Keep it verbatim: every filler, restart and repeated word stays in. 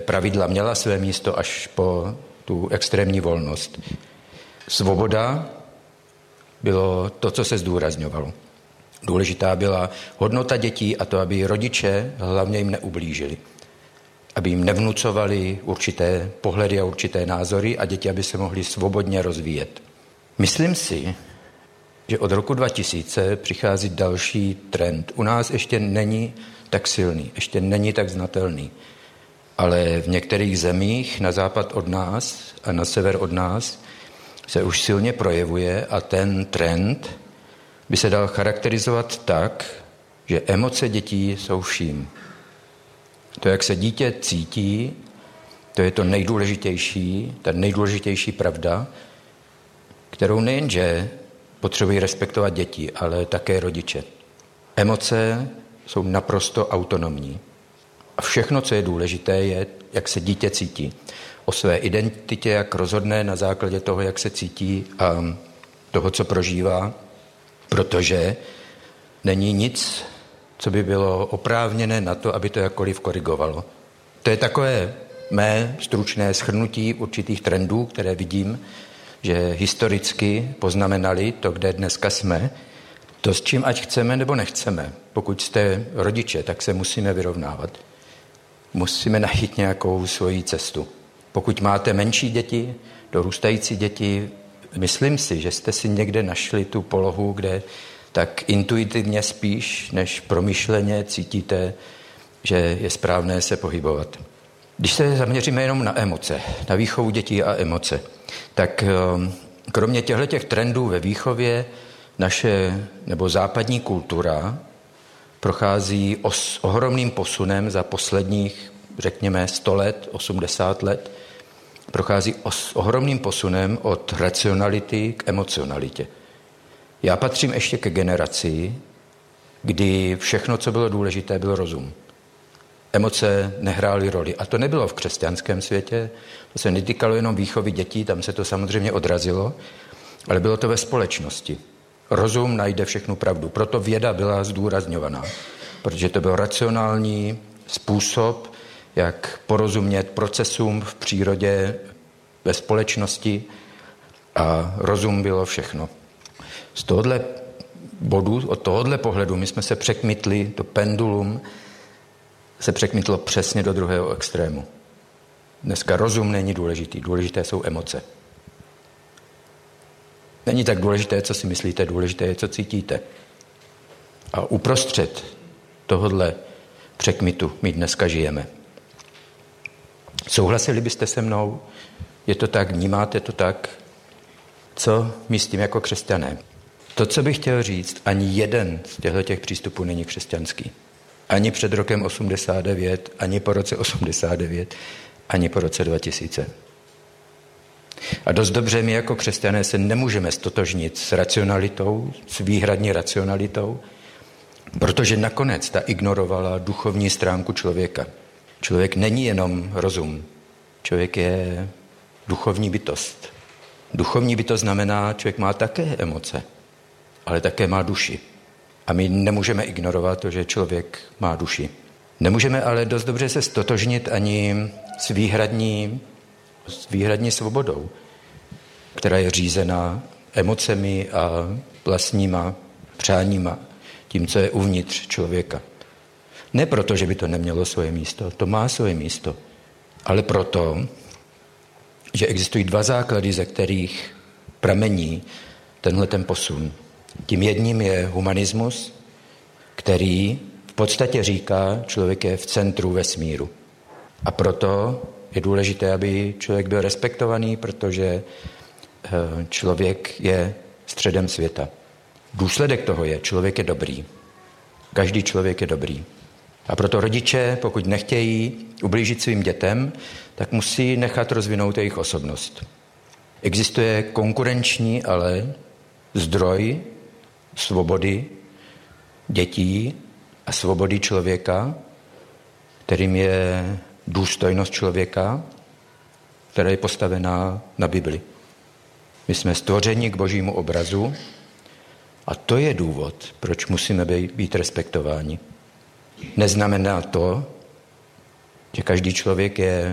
pravidla měla své místo až po tu extrémní volnost. Svoboda bylo to, co se zdůrazňovalo. Důležitá byla hodnota dětí a to, aby rodiče hlavně jim neublížili. Aby jim nevnucovali určité pohledy a určité názory a děti, aby se mohly svobodně rozvíjet. Myslím si, že od roku dva tisíce přichází další trend. U nás ještě není tak silný, ještě není tak znatelný. Ale v některých zemích na západ od nás a na sever od nás se už silně projevuje a ten trend by se dal charakterizovat tak, že emoce dětí jsou vším. To, jak se dítě cítí, to je to nejdůležitější, ta nejdůležitější pravda, kterou nejenže potřebují respektovat děti, ale také rodiče. Emoce jsou naprosto autonomní. A všechno, co je důležité, je, jak se dítě cítí. O své identitě, jak rozhodne na základě toho, jak se cítí a toho, co prožívá, protože není nic, co by bylo oprávněné na to, aby to jakkoliv korigovalo. To je takové mé stručné shrnutí určitých trendů, které vidím, že historicky poznamenali to, kde dneska jsme, to, s čím ať chceme nebo nechceme. Pokud jste rodiče, tak se musíme vyrovnávat. Musíme najít nějakou svoji cestu. Pokud máte menší děti, dorůstající děti, myslím si, že jste si někde našli tu polohu, kde tak intuitivně spíš než promyšleně cítíte, že je správné se pohybovat. Když se zaměříme jenom na emoce, na výchovu dětí a emoce, tak kromě těchto trendů ve výchově naše nebo západní kultura prochází os, ohromným posunem za posledních, řekněme, sto let, osmdesát let, prochází os, ohromným posunem od racionality k emocionalitě. Já patřím ještě ke generaci, kdy všechno, co bylo důležité, byl rozum. Emoce nehrály roli. A to nebylo v křesťanském světě, to se netýkalo jenom výchovy dětí, tam se to samozřejmě odrazilo, ale bylo to ve společnosti. Rozum najde všechnu pravdu. Proto věda byla zdůrazňovaná, protože to byl racionální způsob, jak porozumět procesům v přírodě, ve společnosti a rozum bylo všechno. Z tohohle bodu, od tohohle pohledu my jsme se překmitli, to pendulum se překmitlo přesně do druhého extrému. Dneska rozum není důležitý, důležité jsou emoce. Není tak důležité, co si myslíte, důležité je, co cítíte. A uprostřed tohodle překmitu my dneska žijeme. Souhlasili byste se mnou? Je to tak, vnímáte to tak? Co myslím jako křesťané? To, co bych chtěl říct, ani jeden z těchto těch přístupů není křesťanský. Ani před rokem osmdesát devět, ani po roce osmdesát devět, ani po roce dva tisíce. A dost dobře my jako křesťané se nemůžeme stotožnit s racionalitou, s výhradní racionalitou, protože nakonec ta ignorovala duchovní stránku člověka. Člověk není jenom rozum, člověk je duchovní bytost. Duchovní bytost znamená, člověk má také emoce, ale také má duši. A my nemůžeme ignorovat to, že člověk má duši. Nemůžeme ale dost dobře se stotožnit ani s výhradní, s výhradní svobodou, která je řízená emocemi a vlastníma přáníma, tím, co je uvnitř člověka. Ne proto, že by to nemělo svoje místo, to má svoje místo, ale proto, že existují dva základy, ze kterých pramení tenhle ten posun. Tím jedním je humanismus, který v podstatě říká, člověk je v centru vesmíru. A proto je důležité, aby člověk byl respektovaný, protože člověk je středem světa. Důsledek toho je, člověk je dobrý. Každý člověk je dobrý. A proto rodiče, pokud nechtějí ublížit svým dětem, tak musí nechat rozvinout jejich osobnost. Existuje konkurenční, ale zdroj svobody dětí a svobody člověka, kterým je důstojnost člověka, která je postavená na Bibli. My jsme stvořeni k Božímu obrazu a to je důvod, proč musíme být respektováni. Neznamená to, že každý člověk je